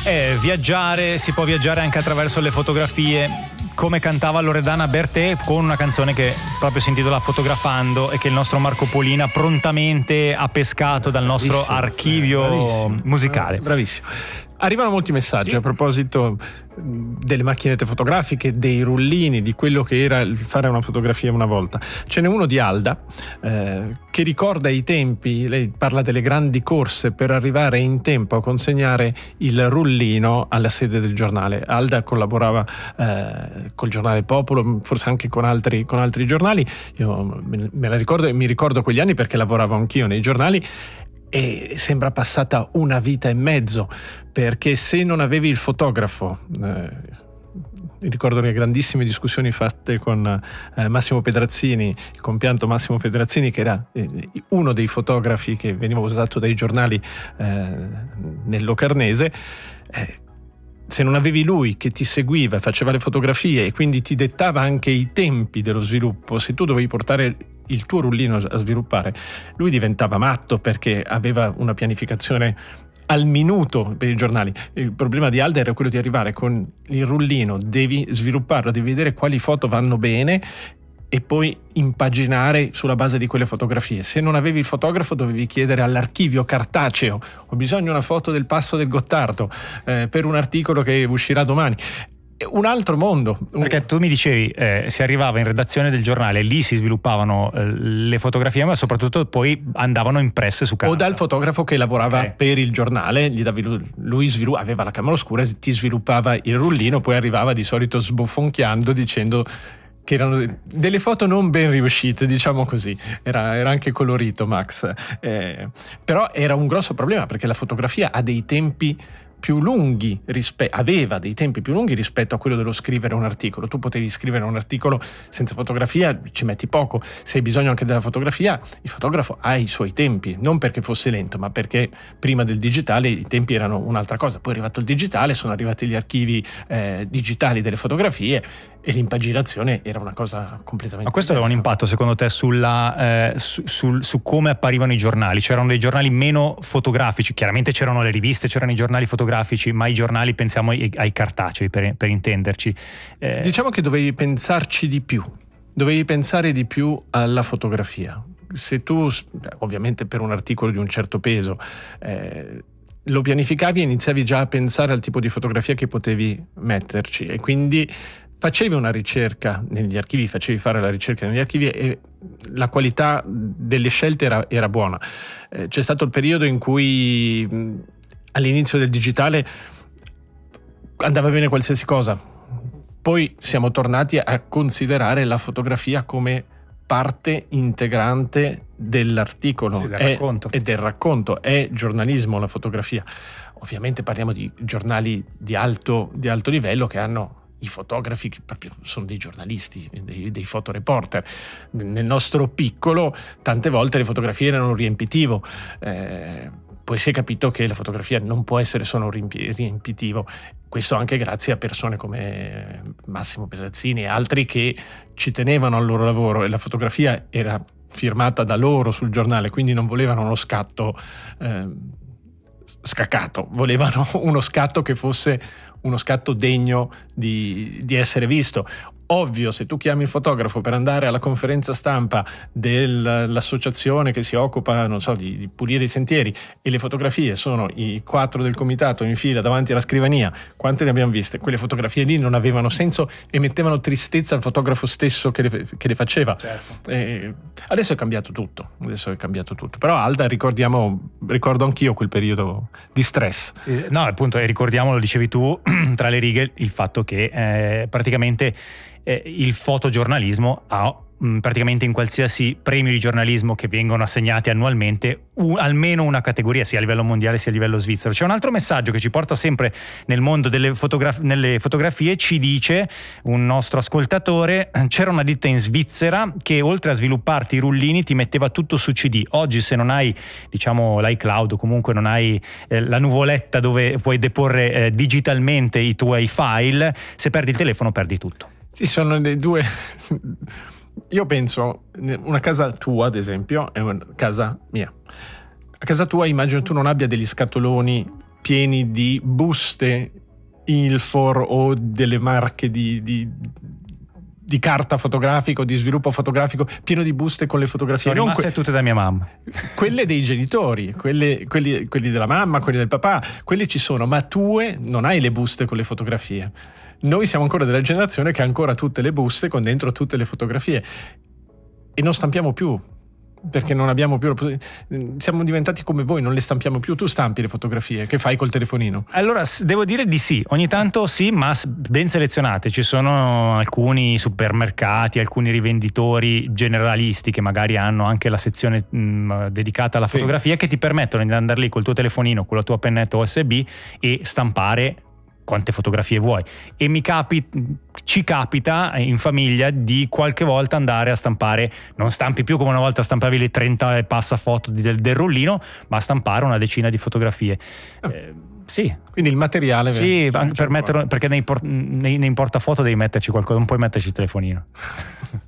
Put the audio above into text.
Viaggiare, si può viaggiare anche attraverso le fotografie, come cantava Loredana Bertè con una canzone che proprio si intitola Fotografando e che il nostro Marco Polina prontamente ha pescato dal nostro archivio musicale. Bravissimo. Arrivano molti messaggi a proposito delle macchinette fotografiche, dei rullini, di quello che era il fare una fotografia una volta. Ce n'è uno di Alda che ricorda i tempi. Lei parla delle grandi corse per arrivare in tempo a consegnare il rullino alla sede del giornale. Alda collaborava col giornale Popolo, forse anche con altri giornali. Io me la ricordo e mi ricordo quegli anni perché lavoravo anch'io nei giornali. E sembra passata una vita e mezzo, perché se non avevi il fotografo, mi ricordo le grandissime discussioni fatte con Massimo Pedrazzini, il compianto Massimo Pedrazzini, che era uno dei fotografi che veniva usato dai giornali nel Locarnese. Se non avevi lui che ti seguiva, faceva le fotografie e quindi ti dettava anche i tempi dello sviluppo, se tu dovevi portare il tuo rullino a sviluppare, lui diventava matto perché aveva una pianificazione al minuto per i giornali. Il problema di Alda era quello di arrivare con il rullino, devi svilupparlo, devi vedere quali foto vanno bene e poi impaginare sulla base di quelle fotografie. Se non avevi il fotografo dovevi chiedere all'archivio cartaceo: ho bisogno di una foto del Passo del Gottardo per un articolo che uscirà domani. Un altro mondo. Perché tu mi dicevi si arrivava in redazione del giornale, lì si sviluppavano le fotografie, ma soprattutto poi andavano impresse su carta. O dal fotografo che lavorava per il giornale, gli davi lui aveva la camera oscura, ti sviluppava il rullino, poi arrivava di solito sbofonchiando dicendo che erano delle foto non ben riuscite, diciamo così. Era anche colorito Max, però era un grosso problema perché la fotografia ha dei tempi più lunghi, aveva dei tempi più lunghi rispetto a quello dello scrivere un articolo. Tu potevi scrivere un articolo senza fotografia, ci metti poco. Se hai bisogno anche della fotografia, il fotografo ha i suoi tempi, non perché fosse lento, ma perché prima del digitale i tempi erano un'altra cosa. Poi è arrivato il digitale, sono arrivati gli archivi digitali delle fotografie e l'impaginazione era una cosa completamente Ma questo aveva un impatto secondo te su come apparivano i giornali? C'erano dei giornali meno fotografici, chiaramente c'erano le riviste, c'erano i giornali fotografici, ma i giornali, pensiamo ai cartacei per intenderci. Diciamo che dovevi pensarci di più, dovevi pensare di più alla fotografia. Se tu, ovviamente per un articolo di un certo peso, lo pianificavi e iniziavi già a pensare al tipo di fotografia che potevi metterci e quindi facevi una ricerca negli archivi, facevi fare la ricerca negli archivi e la qualità delle scelte era buona. C'è stato il periodo in cui all'inizio del digitale andava bene qualsiasi cosa, poi siamo tornati a considerare la fotografia come parte integrante dell'articolo e del racconto. È giornalismo la fotografia. Ovviamente parliamo di giornali di alto livello che hanno i fotografi che proprio sono dei giornalisti, dei fotoreporter. Nel nostro piccolo tante volte le fotografie erano un riempitivo, poi si è capito che la fotografia non può essere solo un riempitivo, questo anche grazie a persone come Massimo Pedrazzini e altri che ci tenevano al loro lavoro e la fotografia era firmata da loro sul giornale, quindi non volevano uno scatto scaccato, volevano uno scatto che fosse uno scatto degno di essere visto. Ovvio, se tu chiami il fotografo per andare alla conferenza stampa dell'associazione che si occupa, non so, di pulire i sentieri e le fotografie sono i 4 del comitato in fila davanti alla scrivania, quante ne abbiamo viste? Quelle fotografie lì non avevano senso e mettevano tristezza al fotografo stesso che le faceva. Certo. Adesso è cambiato tutto, però Alda ricordo anch'io quel periodo di stress. Sì, no, appunto, e ricordiamo, lo dicevi tu tra le righe, il fatto che praticamente il fotogiornalismo ha praticamente in qualsiasi premio di giornalismo che vengono assegnati annualmente almeno una categoria, sia a livello mondiale sia a livello svizzero. C'è un altro messaggio che ci porta sempre nel mondo nelle fotografie. Ci dice un nostro ascoltatore: c'era una ditta in Svizzera che oltre a svilupparti i rullini ti metteva tutto su CD. Oggi se non hai, diciamo, l'iCloud o comunque non hai la nuvoletta dove puoi deporre digitalmente i tuoi file, se perdi il telefono perdi tutto. Sì, sono dei due. Io penso, una casa tua ad esempio è una casa mia. A casa tua immagino tu non abbia degli scatoloni pieni di buste Ilfor o delle marche di carta fotografica o di sviluppo fotografico, pieno di buste con le fotografie. Sono rimaste tutte da mia mamma. Quelle dei genitori, quelli della mamma, quelli del papà, quelli ci sono, ma tue non hai le buste con le fotografie. Noi siamo ancora della generazione che ha ancora tutte le buste con dentro tutte le fotografie e non stampiamo più, perché non abbiamo più, siamo diventati come voi, non le stampiamo più. Tu stampi le fotografie, che fai col telefonino? Allora, devo dire di sì, ogni tanto sì, ma ben selezionate. Ci sono alcuni supermercati, alcuni rivenditori generalisti che magari hanno anche la sezione dedicata alla fotografia, che ti permettono di andare lì col tuo telefonino, con la tua pennetta USB e stampare quante fotografie vuoi. E ci capita in famiglia di qualche volta andare a stampare, non stampi più come una volta stampavi le 30 e passa foto del rullino, ma stampare una decina di fotografie. Sì. Quindi il materiale, sì, per metterlo, perché nei portafoto devi metterci qualcosa, non puoi metterci il telefonino.